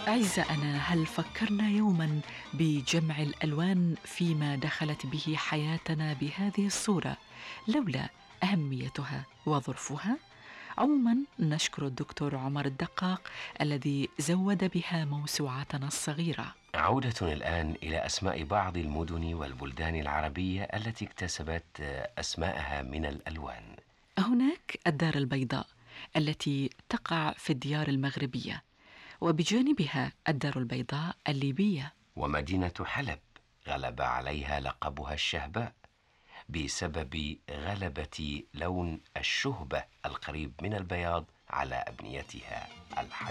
أعزائنا، هل فكرنا يوما بجمع الألوان فيما دخلت به حياتنا بهذه الصورة لولا أهميتها وظرفها؟ عموما نشكر الدكتور عمر الدقاق الذي زود بها موسوعتنا الصغيرة. عودة الآن إلى أسماء بعض المدن والبلدان العربية التي اكتسبت أسماءها من الألوان. هناك الدار البيضاء التي تقع في الديار المغربية، وبجانبها الدار البيضاء الليبية. ومدينة حلب غلب عليها لقبها الشهباء بسبب غلبة لون الشهبة القريب من البياض على أبنيتها الحجرية.